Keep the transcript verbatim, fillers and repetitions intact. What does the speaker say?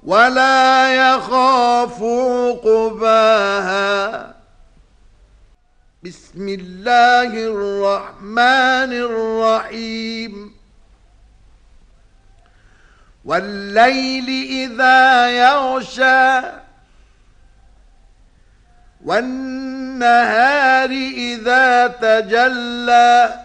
ولا يخاف عقباها. بسم الله الرحمن الرحيم. والليل إذا يغشى والنهار إذا تجلى